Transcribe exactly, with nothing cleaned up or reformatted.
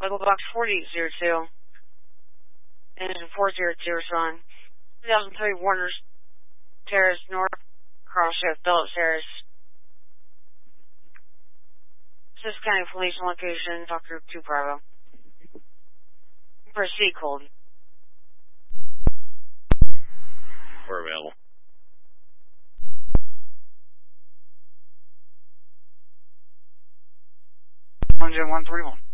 Local box forty-eight zero two. Engine four zero two, respond. two thousand three Warner's Terrace North, cross shift, Phillips Harris. Cisco County Police location, Doctor two Bravo. Proceed, cold. We're available. Engine one three one.